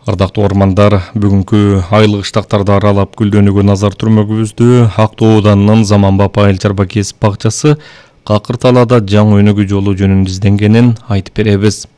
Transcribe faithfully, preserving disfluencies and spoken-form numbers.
Ардактуу ормандар, бүгүнкү айлык ыштактарды аралап гүлдөнүүгө назар түрмөгүбүздү Ак Тоо ауданынын Заманбап айыл чарба кесип бакчасы Какыр талаада жаңы өнүгүү жолу жөнүндө изденгенин айтып беребиз.